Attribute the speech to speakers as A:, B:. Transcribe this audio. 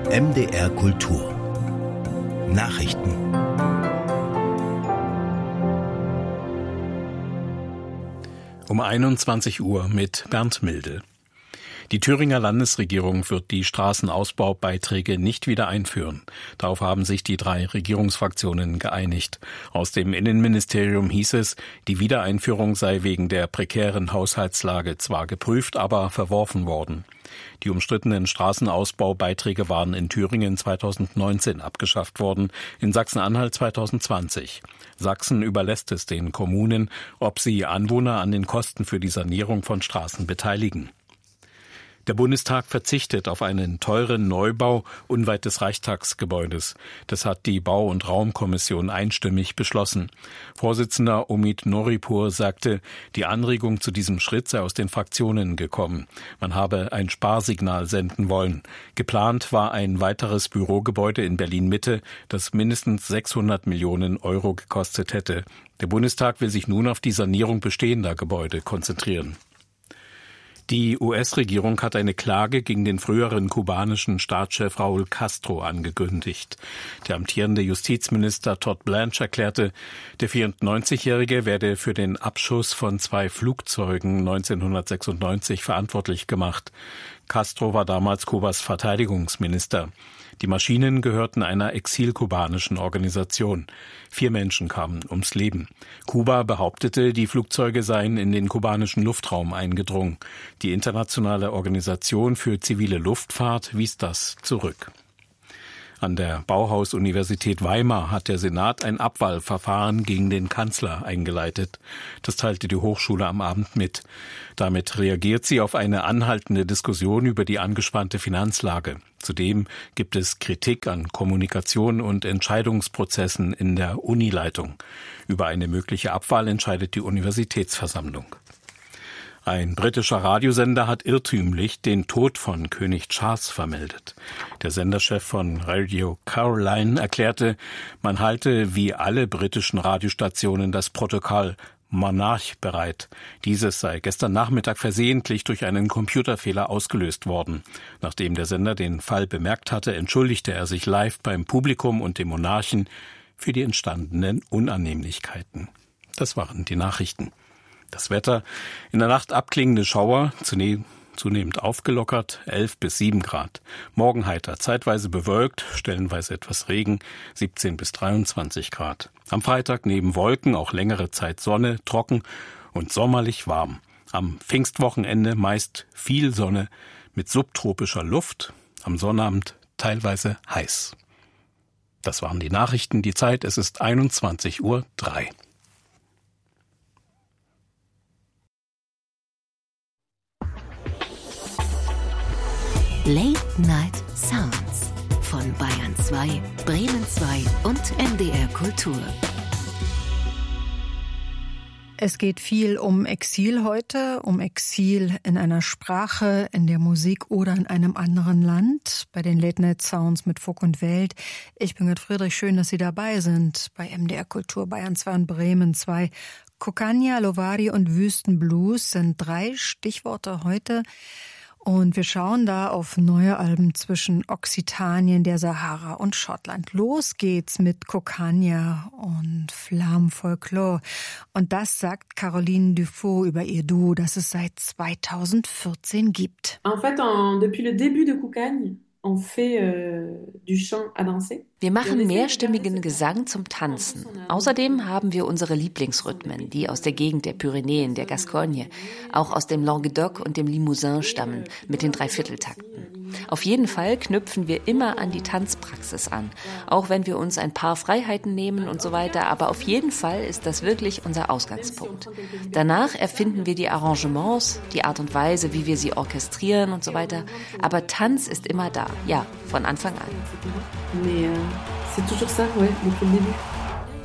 A: MDR Kultur Nachrichten.
B: Um 21 Uhr mit Bernd Milde. Die Thüringer Landesregierung wird die Straßenausbaubeiträge nicht wieder einführen. Darauf haben sich die 3 Regierungsfraktionen geeinigt. Aus dem Innenministerium hieß es, die Wiedereinführung sei wegen der prekären Haushaltslage zwar geprüft, aber verworfen worden. Die umstrittenen Straßenausbaubeiträge waren in Thüringen 2019 abgeschafft worden, in Sachsen-Anhalt 2020. Sachsen überlässt es den Kommunen, ob sie Anwohner an den Kosten für die Sanierung von Straßen beteiligen. Der Bundestag verzichtet auf einen teuren Neubau unweit des Reichstagsgebäudes. Das hat die Bau- und Raumkommission einstimmig beschlossen. Vorsitzender Omid Noripur sagte, die Anregung zu diesem Schritt sei aus den Fraktionen gekommen. Man habe ein Sparsignal senden wollen. Geplant war ein weiteres Bürogebäude in Berlin-Mitte, das mindestens 600 Millionen Euro gekostet hätte. Der Bundestag will sich nun auf die Sanierung bestehender Gebäude konzentrieren. Die US-Regierung hat eine Klage gegen den früheren kubanischen Staatschef Raúl Castro angekündigt. Der amtierende Justizminister Todd Blanche erklärte, der 94-Jährige werde für den Abschuss von 2 Flugzeugen 1996 verantwortlich gemacht. Castro war damals Kubas Verteidigungsminister. Die Maschinen gehörten einer exilkubanischen Organisation. 4 Menschen kamen ums Leben. Kuba behauptete, die Flugzeuge seien in den kubanischen Luftraum eingedrungen. Die Internationale Organisation für zivile Luftfahrt wies das zurück. An der Bauhaus-Universität Weimar hat der Senat ein Abwahlverfahren gegen den Kanzler eingeleitet. Das teilte die Hochschule am Abend mit. Damit reagiert sie auf eine anhaltende Diskussion über die angespannte Finanzlage. Zudem gibt es Kritik an Kommunikation und Entscheidungsprozessen in der Unileitung. Über eine mögliche Abwahl entscheidet die Universitätsversammlung. Ein britischer Radiosender hat irrtümlich den Tod von König Charles vermeldet. Der Senderchef von Radio Caroline erklärte, man halte wie alle britischen Radiostationen das Protokoll Monarch bereit. Dieses sei gestern Nachmittag versehentlich durch einen Computerfehler ausgelöst worden. Nachdem der Sender den Fall bemerkt hatte, entschuldigte er sich live beim Publikum und dem Monarchen für die entstandenen Unannehmlichkeiten. Das waren die Nachrichten. Das Wetter: in der Nacht abklingende Schauer, zunehmend aufgelockert, 11 bis 7 Grad. Morgen heiter, zeitweise bewölkt, stellenweise etwas Regen, 17 bis 23 Grad. Am Freitag neben Wolken auch längere Zeit Sonne, trocken und sommerlich warm. Am Pfingstwochenende meist viel Sonne mit subtropischer Luft, am Sonnabend teilweise heiß. Das waren die Nachrichten, die Zeit, es ist 21:03 Uhr.
C: Late Night Sounds von Bayern 2, Bremen 2 und MDR Kultur.
D: Es geht viel um Exil heute, um Exil in einer Sprache, in der Musik oder in einem anderen Land. Bei den Late Night Sounds mit Funk und Welt. Ich bin Gerd Friedrich, schön, dass Sie dabei sind bei MDR Kultur Bayern 2 und Bremen 2. Kokanija, Lovari und Wüstenblues sind 3 Stichworte heute. Und wir schauen da auf neue Alben zwischen Occitanien, der Sahara und Schottland. Los geht's mit Kokanija und Flamme Folklore. Und das sagt Caroline Dufaux über ihr Duo, das es seit 2014 gibt.
E: En fait, depuis le début de Kokanija, on fait du chant à danser.
F: Wir machen mehrstimmigen Gesang zum Tanzen. Außerdem haben wir unsere Lieblingsrhythmen, die aus der Gegend der Pyrenäen, der Gascogne, auch aus dem Languedoc und dem Limousin stammen, mit den 3/4-Takten. Auf jeden Fall knüpfen wir immer an die Tanzpraxis an, auch wenn wir uns ein paar Freiheiten nehmen und so weiter, aber auf jeden Fall ist das wirklich unser Ausgangspunkt. Danach erfinden wir die Arrangements, die Art und Weise, wie wir sie orchestrieren und so weiter, aber Tanz ist immer da, ja, von Anfang an.
E: Mais c'est toujours ça, ouais, depuis le début.